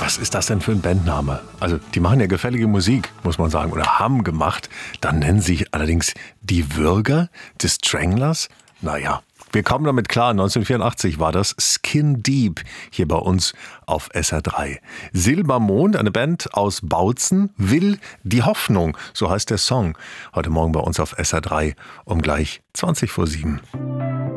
Was ist das denn für ein Bandname? Also, die machen ja gefällige Musik, muss man sagen, oder haben gemacht. Dann nennen sie sich allerdings die Würger, die Stranglers. Naja, wir kommen damit klar. 1984 war das Skin Deep hier bei uns auf SR3. Silbermond, eine Band aus Bautzen, will die Hoffnung. So heißt der Song. Heute Morgen bei uns auf SR3 um gleich 7:20.